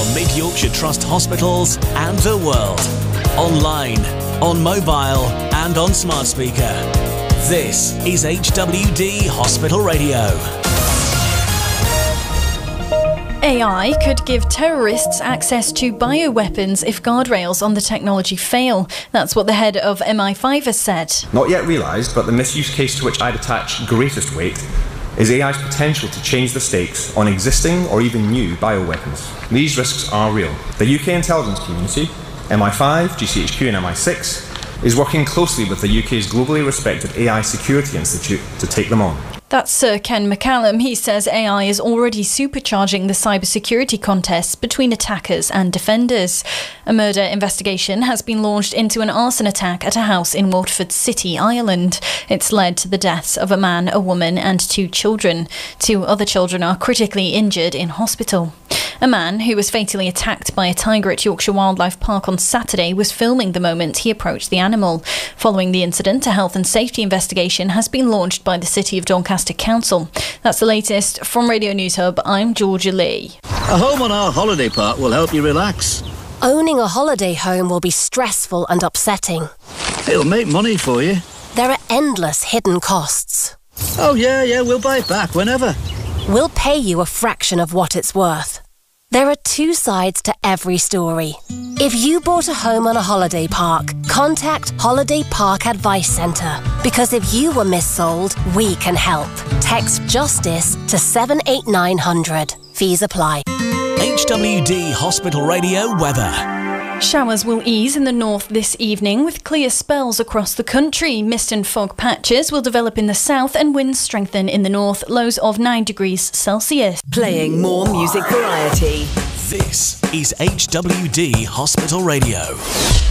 Mid Yorkshire Trust hospitals and the world. Online, on mobile and on smart speaker. This is HWD Hospital Radio. AI could give terrorists access to bioweapons if guardrails on the technology fail. That's what the head of MI5 has said. Not yet realised, but the misuse case to which I'd attach greatest weight is AI's potential to change the stakes on existing or even new bioweapons. These risks are real. The UK intelligence community, MI5, GCHQ and MI6, is working closely with the UK's globally respected AI Security Institute to take them on. That's Sir Ken McCallum. He says AI is already supercharging the cybersecurity contests between attackers and defenders. A murder investigation has been launched into an arson attack at a house in Watford City, Ireland. It's led to the deaths of a man, a woman and 2 children. 2 other children are critically injured in hospital. A man who was fatally attacked by a tiger at Yorkshire Wildlife Park on Saturday was filming the moment he approached the animal. Following the incident, a health and safety investigation has been launched by the City of Doncaster Council. That's the latest from Radio News Hub. I'm Georgia Lee. A home on our holiday park will help you relax. Owning a holiday home will be stressful and upsetting. It'll make money for you. There are endless hidden costs. Oh yeah, we'll buy it back whenever. We'll pay you a fraction of what it's worth. There are 2 sides to every story. If you bought a home on a holiday park, contact Holiday Park Advice Centre. Because if you were missold, we can help. Text JUSTICE to 78900. Fees apply. HWD Hospital Radio weather. Showers will ease in the north this evening with clear spells across the country. Mist and fog patches will develop in the south and winds strengthen in the north, lows of 9 degrees Celsius. Playing more music variety. This is HWD Hospital Radio.